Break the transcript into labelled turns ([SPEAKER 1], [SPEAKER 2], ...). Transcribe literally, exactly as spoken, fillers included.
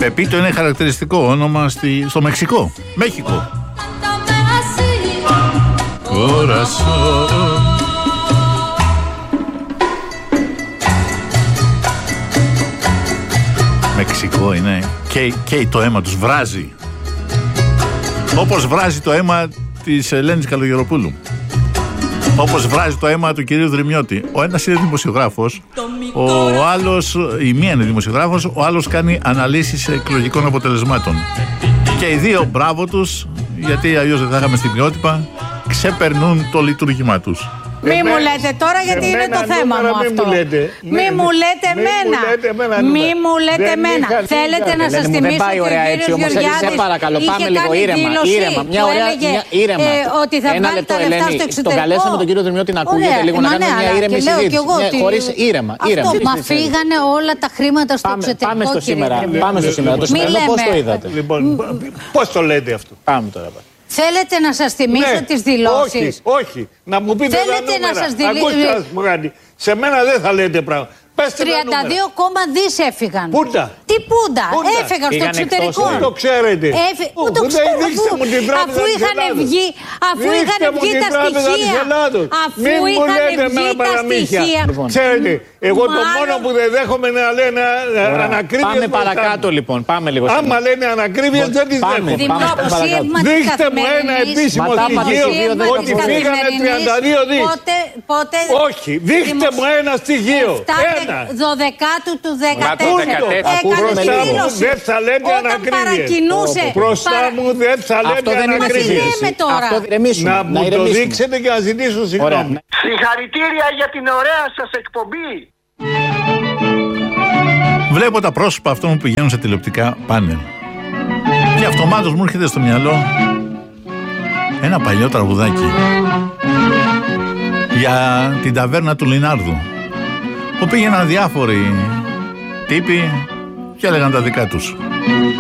[SPEAKER 1] Πεπίτο είναι χαρακτηριστικό όνομα στη, στο Μεξικό. Μέχικο. Μεξικό είναι. Και, και το αίμα τους βράζει. Όπως βράζει το αίμα της Ελένης Καλογεροπούλου. Όπως βράζει το αίμα του κυρίου Δρυμιώτη. Ο ένας είναι δημοσιογράφος, ο άλλος, η μία είναι δημοσιογράφος, ο άλλος κάνει αναλύσεις εκλογικών αποτελεσμάτων. Και οι δύο, μπράβο τους, γιατί αλλιώς δεν θα είχαμε στιγμιότυπα, ξεπερνούν το λειτουργήμά τους.
[SPEAKER 2] Μη μου λέτε τώρα γιατί είναι το θέμα μου αυτό. Μη μου λέτε εμένα. Μη μου λέτε εμένα. Θέλετε να σας θυμίσω ότι ο κύριος Γεωργιάδης είχε κάνει δήλωση που έλεγε ότι θα βγάλει τα λεφτά στο εξωτερικό.
[SPEAKER 3] Τον καλέσαμε τον κύριο Δρυμιώτη να ακούγεται λίγο, να κάνουμε μια ήρεμη συζήτηση. Χωρίς ήρεμα.
[SPEAKER 2] Μα φύγανε όλα τα χρήματα στο εξωτερικό.
[SPEAKER 3] Πάμε στο σήμερα. Πάμε στο σήμερα. Το σημερινό πώς το είδατε?
[SPEAKER 4] Πώς το λέτε αυτό?
[SPEAKER 3] Πάμε τώρα.
[SPEAKER 2] Θέλετε να σας θυμίσω ναι, τις δηλώσεις?
[SPEAKER 4] Όχι, όχι. Να μου πείτε
[SPEAKER 2] Θέλετε
[SPEAKER 4] τα
[SPEAKER 2] να σας
[SPEAKER 4] δηλώσετε. Σε μένα δεν θα λέτε πράγμα.
[SPEAKER 2] τριάντα δύο κόμμα δις έφυγαν.
[SPEAKER 4] Πούντα.
[SPEAKER 2] Τι πούντα, έφυγαν στο εξωτερικό.
[SPEAKER 4] Δεν το ξέρετε.
[SPEAKER 2] Έφυ... Το ξέρω, αφού, αφού είχαν βγει, αφού είχαν βγει τα στοιχεία. Αφού είχαν βγει τα στοιχεία.
[SPEAKER 4] Ξέρετε, εγώ το μόνο που δεν δέχομαι να λένε ανακρίβειες.
[SPEAKER 3] Πάμε παρακάτω λοιπόν, πάμε λίγο.
[SPEAKER 4] Άμα λένε ανακρίβειες δεν τις δέχομαι. Δείχτε μου ένα επίσημο στοιχείο ότι φύγανε τριάντα δύο δις. Όχι, δείχτε μου ένα στοιχείο.
[SPEAKER 2] δωδεκάτου του δεκατέσσερα.
[SPEAKER 4] Μπροστά μου δεν θα λέτε ανακρίβειες. Μπροστά μου δεν θα λέτε ανακρίβειες. Να μου το δείξετε και να ζητήσω συγγνώμη.
[SPEAKER 5] Συγχαρητήρια για την ωραία σας εκπομπή.
[SPEAKER 1] Βλέπω τα πρόσωπα αυτών που πηγαίνουν σε τηλεοπτικά πάνελ και αυτομάτως μου έρχεται στο μυαλό ένα παλιό τραγουδάκι για την ταβέρνα του Λινάρδου, που πήγαιναν διάφοροι τύποι και έλεγαν τα δικά τους.